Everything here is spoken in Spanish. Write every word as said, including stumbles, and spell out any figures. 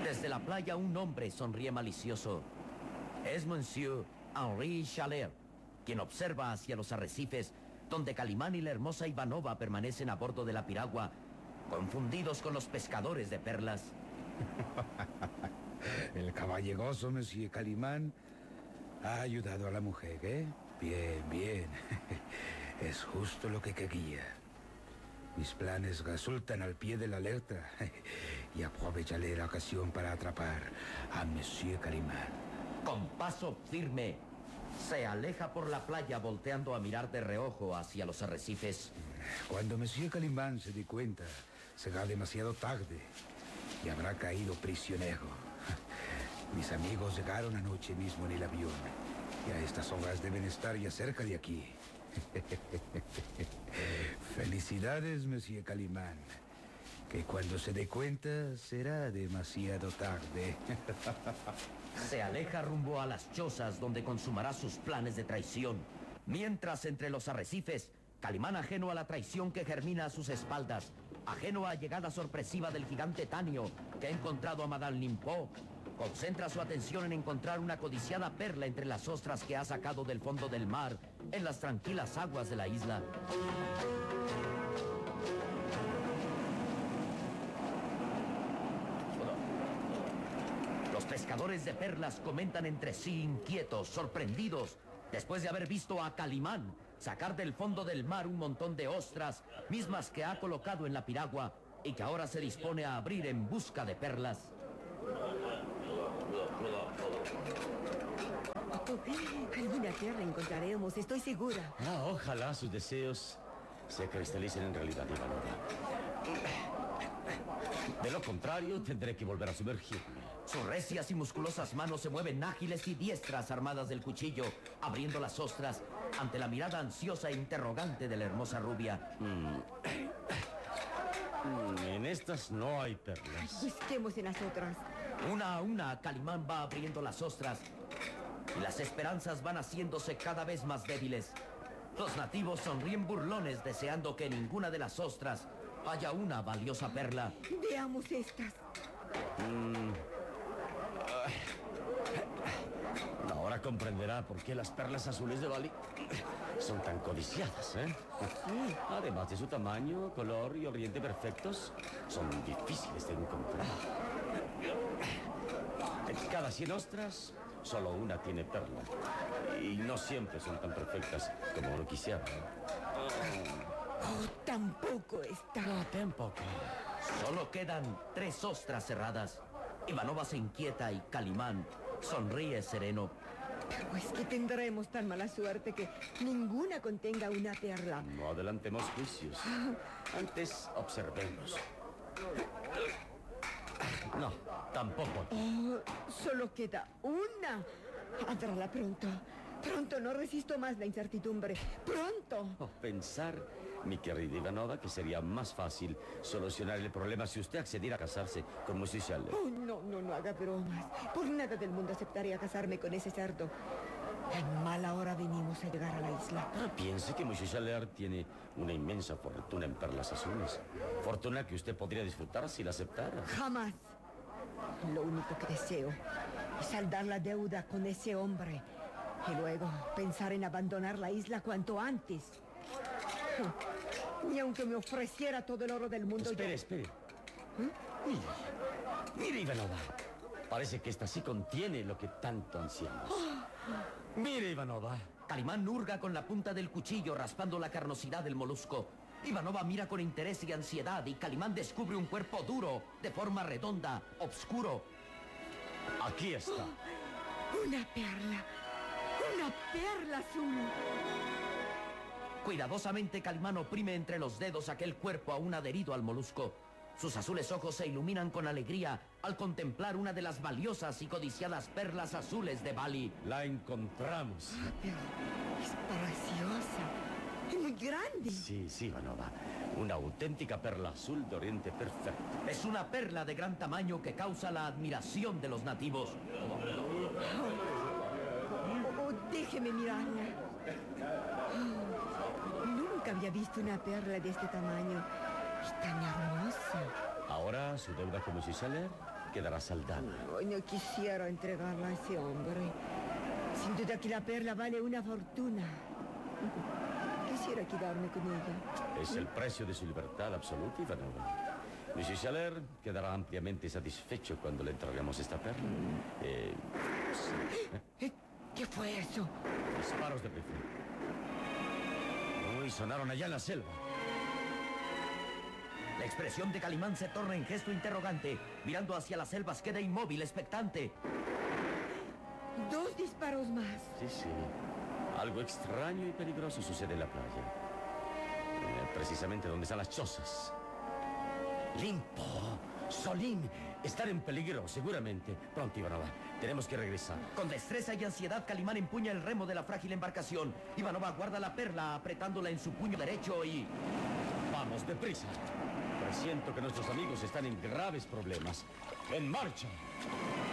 Desde la playa un hombre sonríe malicioso. Es Monsieur Henri Chaler, quien observa hacia los arrecifes donde Calimán y la hermosa Ivanova permanecen a bordo de la piragua, confundidos con los pescadores de perlas. El caballeroso Monsieur Calimán ha ayudado a la mujer, ¿eh? Bien, bien. Es justo lo que quería. Mis planes resultan al pie de la alerta y aprovecharé la ocasión para atrapar a Monsieur Calimán. Con paso firme, se aleja por la playa volteando a mirar de reojo hacia los arrecifes. Cuando Monsieur Calimán se dé cuenta, será demasiado tarde y habrá caído prisionero. Mis amigos llegaron anoche mismo en el avión y a estas horas deben estar ya cerca de aquí. Felicidades, Monsieur Calimán. Que cuando se dé cuenta será demasiado tarde. Se aleja rumbo a las chozas donde consumará sus planes de traición. Mientras entre los arrecifes, Calimán, ajeno a la traición que germina a sus espaldas, ajeno a la llegada sorpresiva del gigante Tanio que ha encontrado a Madame Limpo, concentra su atención en encontrar una codiciada perla entre las ostras que ha sacado del fondo del mar en las tranquilas aguas de la isla. Los pescadores de perlas comentan entre sí inquietos, sorprendidos, después de haber visto a Calimán sacar del fondo del mar un montón de ostras, mismas que ha colocado en la piragua y que ahora se dispone a abrir en busca de perlas. Oh, alguna perla encontraremos, estoy segura. Ah, ojalá sus deseos se cristalicen en realidad, Ivanova. De lo contrario, tendré que volver a sumergirme. Sus recias y musculosas manos se mueven ágiles y diestras armadas del cuchillo, abriendo las ostras ante la mirada ansiosa e interrogante de la hermosa rubia. Mm. Mm, en estas no hay perlas. Busquemos en las otras. Una a una, Calimán va abriendo las ostras y las esperanzas van haciéndose cada vez más débiles. Los nativos sonríen burlones deseando que en ninguna de las ostras haya una valiosa perla. Veamos estas. Mm. Ahora comprenderá por qué las perlas azules de Bali son tan codiciadas, ¿eh? Sí. Además de su tamaño, color y oriente perfectos, son difíciles de encontrar. De cada cien ostras, solo una tiene perla. Y no siempre son tan perfectas como uno quisiera. Oh, tampoco está. No, tampoco. Solo quedan tres ostras cerradas. Ivanova se inquieta y Calimán sonríe sereno. Pero es que tendremos tan mala suerte que ninguna contenga una perla. No adelantemos juicios. Antes observemos. No, tampoco. Oh, solo queda una. Ábrala pronto. Pronto, no resisto más la incertidumbre. ¡Pronto! Oh, pensar, mi querida Ivanova, que sería más fácil solucionar el problema si usted accediera a casarse con Monsieur Chaler. Oh, no, no, no haga bromas. Por nada del mundo aceptaría casarme con ese cerdo. En mala hora venimos a llegar a la isla. Ah, piense que Monsieur Chaler tiene una inmensa fortuna en perlas azules. Fortuna que usted podría disfrutar si la aceptara. Jamás. Lo único que deseo es saldar la deuda con ese hombre y luego pensar en abandonar la isla cuanto antes. Ni aunque me ofreciera todo el oro del mundo. Espere, yo... espere. ¿Eh? Mire, mire, Ivanova. Parece que esta sí contiene lo que tanto ansiamos. Oh. Mire, Ivanova. Calimán hurga con la punta del cuchillo raspando la carnosidad del molusco. Ivanova mira con interés y ansiedad y Calimán descubre un cuerpo duro, de forma redonda, oscuro. Aquí está. Oh, una perla. Una perla azul. Cuidadosamente Calimán oprime entre los dedos aquel cuerpo aún adherido al molusco. Sus azules ojos se iluminan con alegría al contemplar una de las valiosas y codiciadas perlas azules de Bali. La encontramos. Ah, pero es preciosa. Es muy grande. Sí, sí, Ivanova. Una auténtica perla azul de oriente perfecto. Es una perla de gran tamaño que causa la admiración de los nativos. Oh, oh, déjeme mirarla. Oh, nunca había visto una perla de este tamaño. Es tan hermosa. Ahora su deuda con Monsieur Chaler quedará saldada. Hoy no quisiera entregarla a ese hombre. Sin duda que la perla vale una fortuna. Quisiera quedarme con ella. Es el precio de su libertad absoluta, Ivanova. Monsieur Chaler quedará ampliamente satisfecho cuando le entreguemos esta perla. Eh, sí. ¿Eh? ¿Qué fue eso? Disparos de rifle. Uy, sonaron allá en la selva. La expresión de Calimán se torna en gesto interrogante. Mirando hacia las selvas queda inmóvil, expectante. Dos disparos más. Sí, sí. Algo extraño y peligroso sucede en la playa. Eh, precisamente donde están las chozas. Limpo, Solín, están en peligro, seguramente. Pronto, Ivanova, tenemos que regresar. Con destreza y ansiedad, Calimán empuña el remo de la frágil embarcación. Ivanova guarda la perla, apretándola en su puño derecho y... Vamos, deprisa. Presiento que nuestros amigos están en graves problemas. ¡En marcha!